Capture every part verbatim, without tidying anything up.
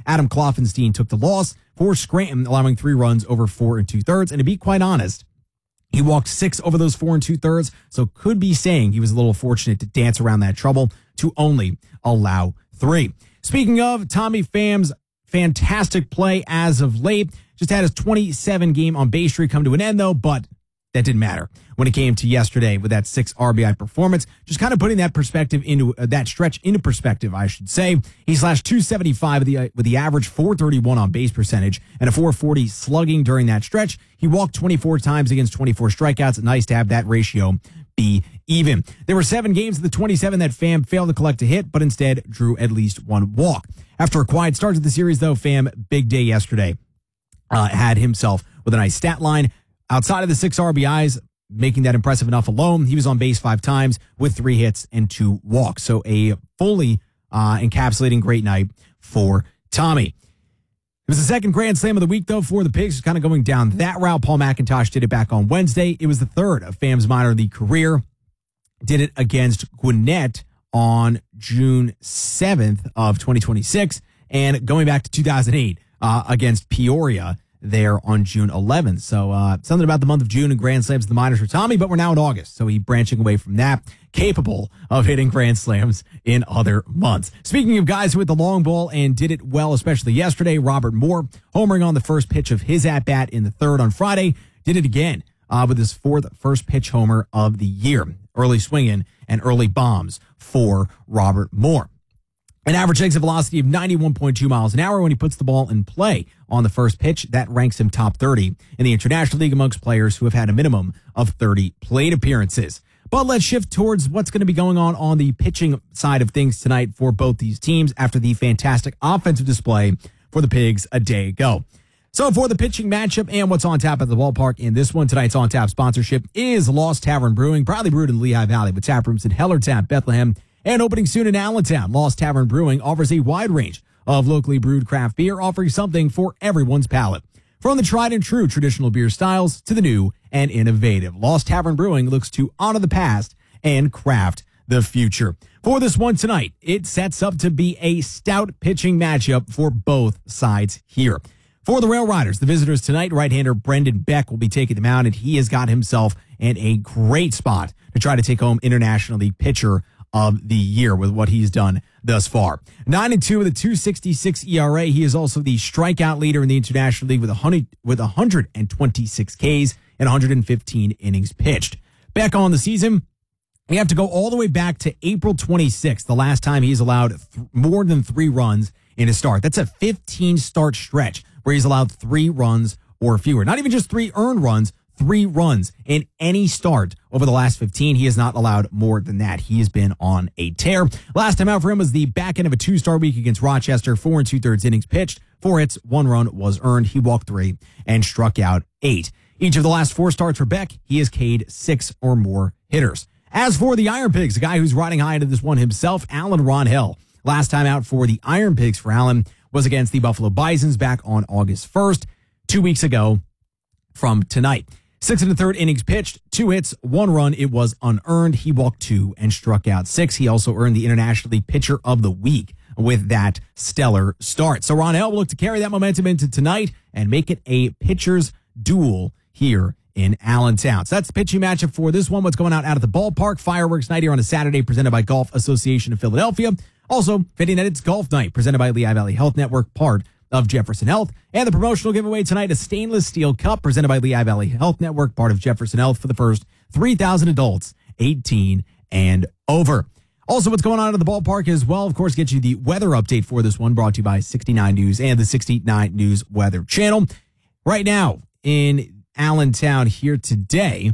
Adam Kloffenstein took the loss for Scranton, allowing three runs over four and two thirds. And to be quite honest, he walked six over those four and two thirds, so could be saying he was a little fortunate to dance around that trouble to only allow three. Speaking of, Tommy Pham's fantastic play as of late. Just had his twenty-seven game on base streak come to an end, though, but that didn't matter when it came to yesterday with that six R B I performance. Just kind of putting that perspective into uh, that stretch into perspective, I should say. He slashed two seventy-five with the, uh, with the average four thirty-one on base percentage and a four forty slugging during that stretch. He walked twenty-four times against twenty-four strikeouts. Nice to have that ratio be even. There were seven games of the twenty-seven that Pham failed to collect a hit, but instead drew at least one walk. After a quiet start to the series, though, Pham, big day yesterday, uh, had himself with a nice stat line. Outside of the six R B Is, making that impressive enough alone, he was on base five times with three hits and two walks. So a fully uh, encapsulating great night for Tommy. It was the second Grand Slam of the week, though, for the Pigs. Kind of going down that route. Paul McIntosh did it back on Wednesday. It was the third of Pham's minor league career. Did it against Gwinnett on June seventh of twenty twenty-six. And going back to two thousand eight uh, against Peoria there on June eleventh. So uh, something about the month of June and Grand Slams of the minors for Tommy, but we're now in August. So he's branching away from that, capable of hitting Grand Slams in other months. Speaking of guys who hit the long ball and did it well, especially yesterday, Robert Moore, homering on the first pitch of his at-bat in the third on Friday, did it again uh, with his fourth first pitch homer of the year. Early swinging and early bombs for Robert Moore. An average exit velocity of ninety-one point two miles an hour when he puts the ball in play on the first pitch. That ranks him top thirty in the International League amongst players who have had a minimum of thirty plate appearances. But let's shift towards what's going to be going on on the pitching side of things tonight for both these teams after the fantastic offensive display for the Pigs a day ago. So for the pitching matchup and what's on tap at the ballpark in this one, tonight's on tap sponsorship is Lost Tavern Brewing, proudly brewed in Lehigh Valley with tap rooms in Hellertown, Bethlehem, and opening soon in Allentown. Lost Tavern Brewing offers a wide range of locally brewed craft beer, offering something for everyone's palate. From the tried and true traditional beer styles to the new and innovative, Lost Tavern Brewing looks to honor the past and craft the future. For this one tonight, it sets up to be a stout pitching matchup for both sides here. For the Rail Riders, the visitors tonight, right-hander Brendan Beck will be taking the mound, and he has got himself in a great spot to try to take home International League Pitcher of the Year with what he's done thus far. nine and two with a two sixty-six E R A. He is also the strikeout leader in the International League with one hundred, with one hundred twenty-six Ks and one hundred fifteen innings pitched. Beck on the season, we have to go all the way back to April twenty-sixth, the last time he's allowed th- more than three runs in a start. That's a fifteen-start stretch where he's allowed three runs or fewer. Not even just three earned runs, three runs in any start over the last fifteen. He has not allowed more than that. He has been on a tear. Last time out for him was the back end of a two-star week against Rochester. Four and two-thirds innings pitched, four hits, one run was earned. He walked three and struck out eight. Each of the last four starts for Beck, he has K'd six or more hitters. As for the Iron Pigs, the guy who's riding high into this one himself, Alan Ronhill. Last time out for the Iron Pigs for Alan was against the Buffalo Bisons back on August first, two weeks ago from tonight. Six and a third innings pitched, two hits, one run. It was unearned. He walked two and struck out six. He also earned the International League Pitcher of the Week with that stellar start. So Ron L will look to carry that momentum into tonight and make it a pitcher's duel here in Allentown. So that's the pitching matchup for this one. What's going on out at the ballpark? Fireworks night here on a Saturday presented by Golf Association of Philadelphia. Also, fitting that it's golf night presented by Lehigh Valley Health Network, part of Jefferson Health. And the promotional giveaway tonight, a stainless steel cup presented by Lehigh Valley Health Network, part of Jefferson Health, for the first three thousand adults eighteen and over. Also, what's going on at the ballpark as well, of course, get you the weather update for this one, brought to you by sixty-nine News and the sixty-nine News Weather Channel. Right now in Allentown here today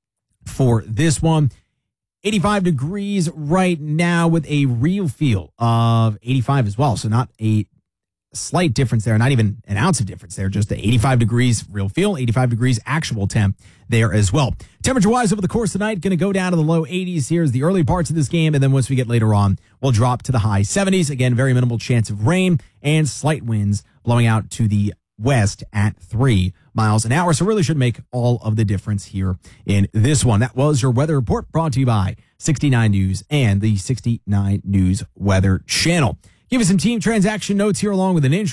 for this one, eighty-five degrees right now with a real feel of eighty-five as well. So not a slight difference there, not even an ounce of difference there, just the eighty-five degrees real feel, eighty-five degrees actual temp there as well. Temperature-wise over the course of the night, going to go down to the low eighties here as the early parts of this game, and then once we get later on, we'll drop to the high seventies. Again, very minimal chance of rain and slight winds blowing out to the west at three miles an hour. So really should make all of the difference here in this one. That was your weather report brought to you by sixty-nine News and the sixty-nine News Weather Channel. Give us some team transaction notes here along with an intro.